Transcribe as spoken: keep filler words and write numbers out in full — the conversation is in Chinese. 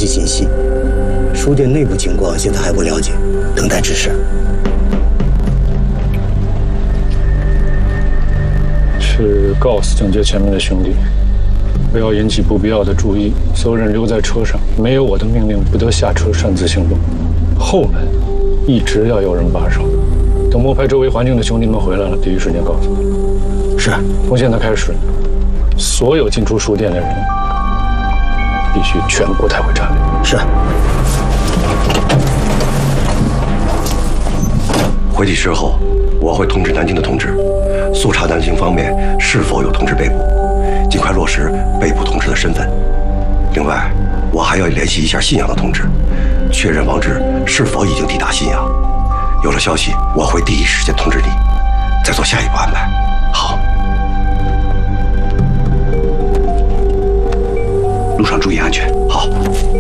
集信息。书店内部情况现在还不了解，等待指示。 去告诉警戒前面的兄弟，不要引起不必要的注意，所有人留在车上，没有我的命令不得下车擅自行动。后门一直要有人把守，等摸排周围环境的兄弟们回来了，第一时间告诉你。 是。从现在开始，所有进出书店的人必须全部带回站里。 是。 回去之后，我会通知南京的同志，速查南京方面是否有同志被捕，尽快落实被捕同志的身份。另外，我还要联系一下信阳的同志，确认王志是否已经抵达信阳。有了消息，我会第一时间通知你，再做下一步安排。好，路上注意安全。